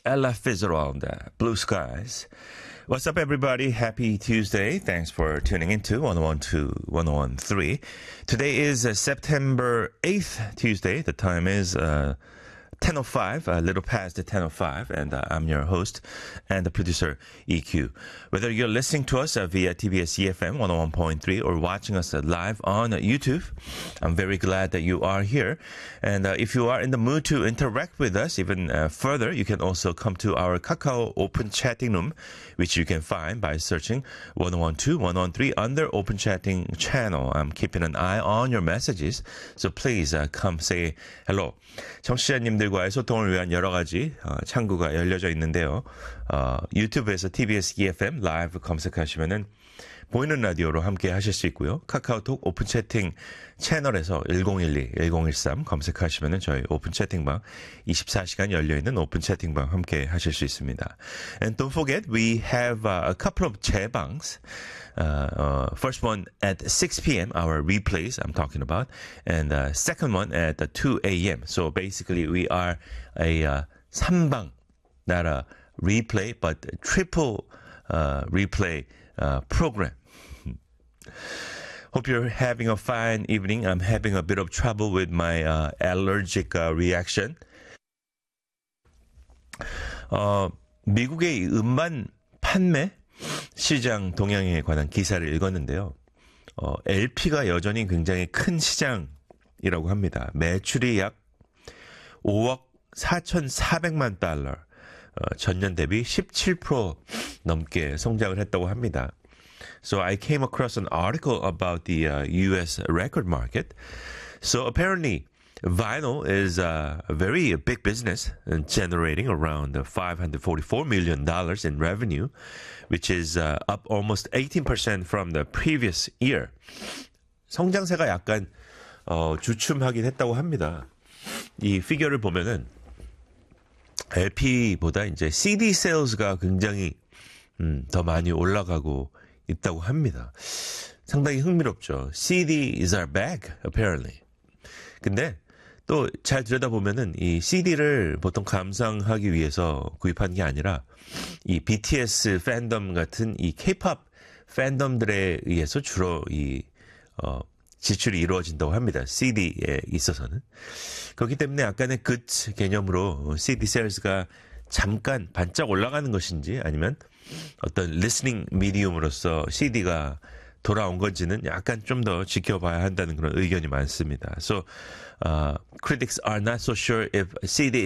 Ella Fitzgerald, Blue Skies. What's up, everybody? Happy Tuesday. Thanks for tuning into 101.2, 101.3. Today is September 8th, Tuesday. The time is 10:05, a little past the 10:05, and I'm your host and the producer, EQ. Whether you're listening to us via TBS EFM 101.3 or watching us live on YouTube, I'm very glad that you are here. And if you are in the mood to interact with us even further, you can also come to our Kakao Open Chatting Room, which you can find by searching 101.2, 101.3 under Open Chatting channel. I'm keeping an eye on your messages, so please come say hello. 청취자님들과의 소통을 위한 여러 가지 창구가 열려져 있는데요. 유튜브에서 TBS EFM 라이브 검색하시면은 보이는 라디오로 함께 하실 수 있고요. 카카오톡 오픈 채팅 채널에서 1012, 1013 검색하시면은 저희 오픈 채팅방 24시간 열려있는 오픈 채팅방 함께 하실 수 있습니다. And don't forget, we have a couple of 재방s. First one at 6 p.m., our replays I'm talking about, and second one at 2 a.m. So basically we are a 3방, not a replay, but a triple replay program. Hope you're having a fine evening. I'm having a bit of trouble with my allergic reaction. 미국의 음반 판매 시장 동향에 관한 기사를 읽었는데요. LP가 여전히 굉장히 큰 시장이라고 합니다. 매출이 약 5억 4,400만 달러, 전년 대비 17% 넘게 성장을 했다고 합니다. So I came across an article about the US record market. So apparently vinyl is a very big business, generating around $544 million in revenue, which is up almost 18% from the previous year. 성장세가 약간 주춤하긴 했다고 합니다. 이 피겨를 보면은 LP보다 이제 CD sales가 굉장히 더 많이 올라가고 있다고 합니다. 상당히 흥미롭죠. CDs are back, apparently. 근데 또 잘 들여다보면은 이 CD를 보통 감상하기 위해서 구입하는 게 아니라 이 BTS 팬덤 같은 이 K-pop 팬덤들에 의해서 주로 이 지출이 이루어진다고 합니다. CD에 있어서는. 그렇기 때문에 약간의 good 개념으로 CD sales가 잠깐 반짝 올라가는 것인지 아니면 어떤 listening medium으로서 CD가 돌아온 건지는 약간 좀 더 지켜봐야 한다는 그런 의견이 많습니다. So critics are not so sure if CD